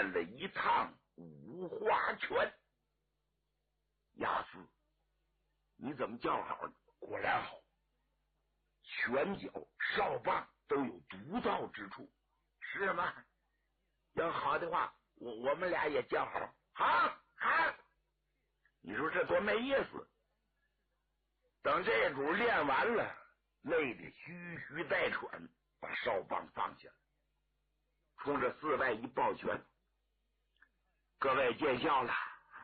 练了一趟五花拳。亚斯，你怎么叫好呢？果然好，拳脚哨棒都有独到之处，是吗？要好的话，我们俩也叫好。好，你说这多没意思。等这主练完了，累得吁吁带喘，把哨棒放下了，冲着四外一抱拳：各位见笑了。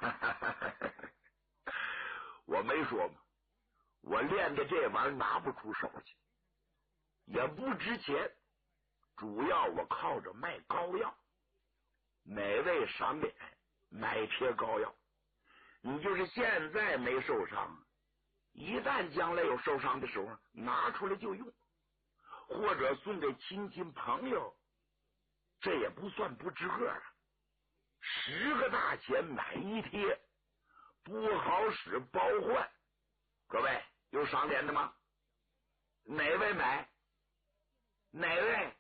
我没说吗？我练的这玩意儿拿不出手去，也不值钱，主要我靠着卖膏药。哪位赏脸买贴膏药，你就是现在没受伤，一旦将来有受伤的时候，拿出来就用，或者送给亲戚朋友，这也不算不值个啊。10个大钱买一贴，不好使包换。各位有赏脸的吗？哪位买？哪位？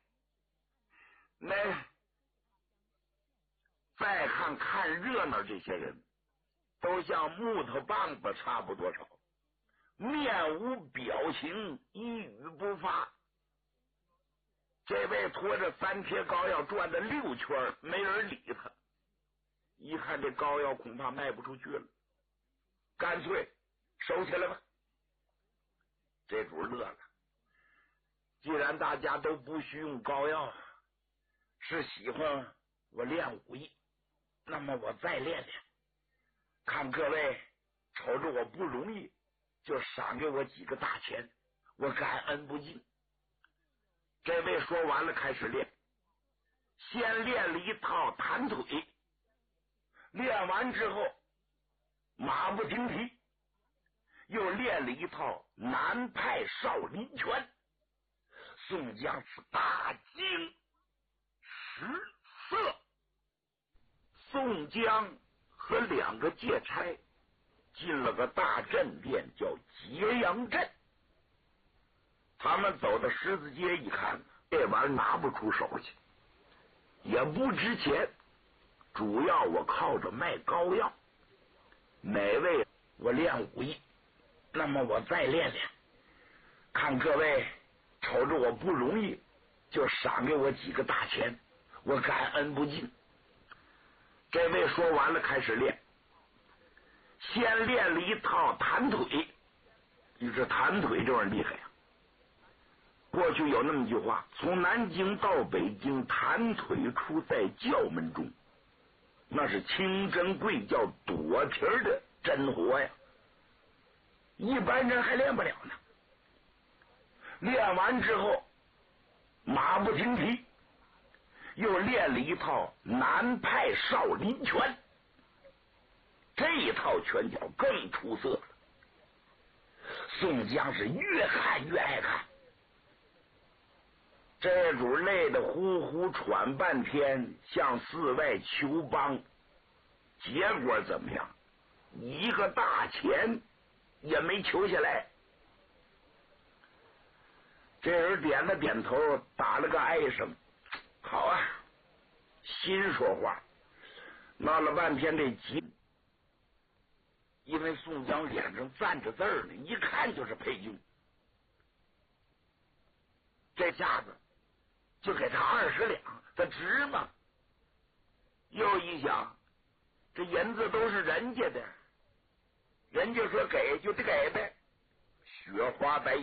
再看热闹，这些人都像木头棒子差不多少，面无表情，一语不发。这位拖着3贴膏药转了6圈，没人理他。一看这膏药恐怕卖不出去了，干脆收起来吧。这主乐了，既然大家都不许用膏药，是喜欢我练武艺，那么我再练练，看各位瞅着我不容易，就赏给我几个大钱，我感恩不尽。这位说完了，开始练，先练了一套弹腿，练完之后马不停蹄，又练了一套南派少林拳。宋江是大惊失色。宋江和2个借差进了个大阵殿，叫揭阳阵。他们走到十字街一看，这玩意儿拿不出手去，也不值钱，主要我靠着卖膏药。哪位我练武艺，那么我再练练，看各位瞅着我不容易，就赏给我几个大钱，我感恩不尽。这位说完了，开始练，先练了一套弹腿。你这弹腿这玩意儿厉害呀！过去有那么句话，从南京到北京，弹腿出在教门中，那是清真贵教躲皮的真活呀，一般人还练不了呢。练完之后马不停蹄，又练了一套南派少林拳。这一套拳脚更出色了，宋江是越看越爱看。这主累得呼呼喘半天，向四外求帮，结果怎么样？一个大钱也没求下来。这人点了点头，打了个哀声：好啊，心说话。闹了半天这急，因为宋江脸上站着字儿呢，一看就是裴军。这下子就给他20两，他值吗？又一想，这银子都是人家的，人家说给就得给呗。雪花白